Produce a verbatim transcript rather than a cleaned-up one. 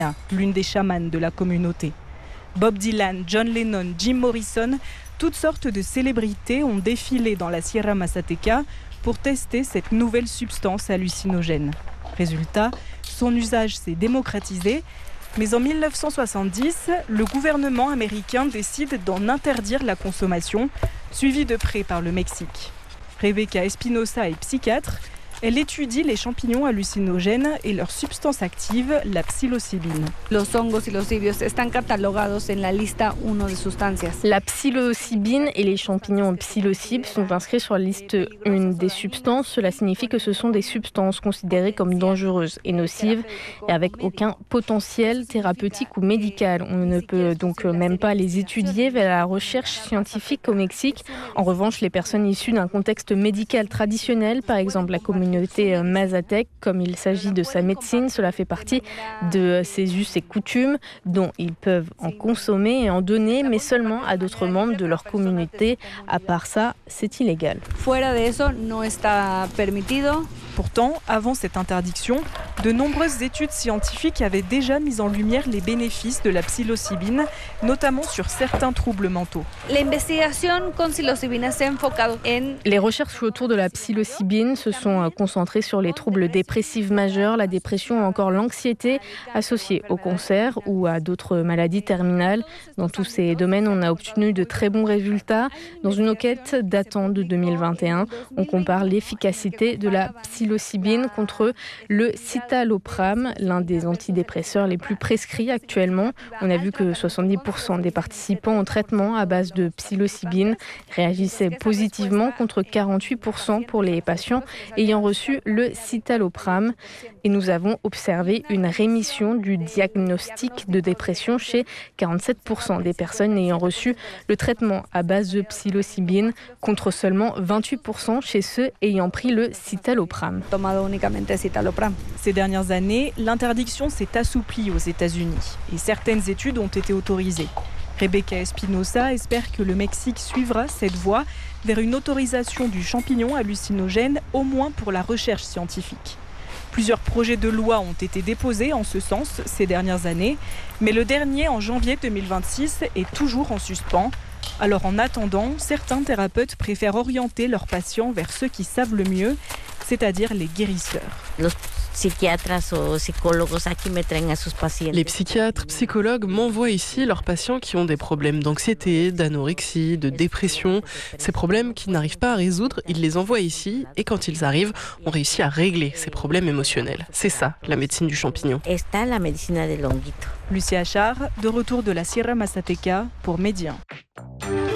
l'une des chamans de la communauté. Bob Dylan, John Lennon, Jim Morrison, toutes sortes de célébrités ont défilé dans la Sierra Mazateca pour tester cette nouvelle substance hallucinogène. Résultat, son usage s'est démocratisé, mais en mille neuf cent soixante-dix, le gouvernement américain décide d'en interdire la consommation, suivi de près par le Mexique. Rebecca Espinosa est psychiatre. Elle étudie les champignons hallucinogènes et leur substance active, la psilocybine. Los hongos y los cibios están catalogados en la lista uno de sustancias. La psilocybine et les champignons psilocybes sont inscrits sur la liste un des substances. Cela signifie que ce sont des substances considérées comme dangereuses et nocives et avec aucun potentiel thérapeutique ou médical. On ne peut donc même pas les étudier vers la recherche scientifique au Mexique. En revanche, les personnes issues d'un contexte médical traditionnel, par exemple la communauté mazatèque, comme il s'agit de sa médecine, cela fait partie de ses us et coutumes dont ils peuvent en consommer et en donner, mais seulement à d'autres membres de leur communauté. À part ça, c'est illégal. Fuera de eso no está permitido. Pourtant, avant cette interdiction, de nombreuses études scientifiques avaient déjà mis en lumière les bénéfices de la psilocybine, notamment sur certains troubles mentaux. Les recherches autour de la psilocybine se sont concentrées sur les troubles dépressifs majeurs, la dépression ou encore l'anxiété associée au cancer ou à d'autres maladies terminales. Dans tous ces domaines, on a obtenu de très bons résultats. Dans une enquête datant de deux mille vingt et un, on compare l'efficacité de la psilocybine contre le citalopram, l'un des antidépresseurs les plus prescrits actuellement. On a vu que soixante-dix pour cent des participants au traitement à base de psilocybine réagissaient positivement contre quarante-huit pour cent pour les patients ayant reçu le citalopram. Et nous avons observé une rémission du diagnostic de dépression chez quarante-sept pour cent des personnes ayant reçu le traitement à base de psilocybine contre seulement vingt-huit pour cent chez ceux ayant pris le citalopram. Ces dernières années, l'interdiction s'est assouplie aux États-Unis et certaines études ont été autorisées. Rebecca Espinosa espère que le Mexique suivra cette voie vers une autorisation du champignon hallucinogène, au moins pour la recherche scientifique. Plusieurs projets de loi ont été déposés en ce sens ces dernières années, mais le dernier, en janvier deux mille vingt-six, est toujours en suspens. Alors en attendant, certains thérapeutes préfèrent orienter leurs patients vers ceux qui savent le mieux, c'est-à-dire les guérisseurs. Les psychiatres, psychologues m'envoient ici leurs patients qui ont des problèmes d'anxiété, d'anorexie, de dépression. Ces problèmes qu'ils n'arrivent pas à résoudre, ils les envoient ici et quand ils arrivent, on réussit à régler ces problèmes émotionnels. C'est ça, la médecine du champignon. Lucia Achard, de retour de la Sierra Mazateca pour Médien.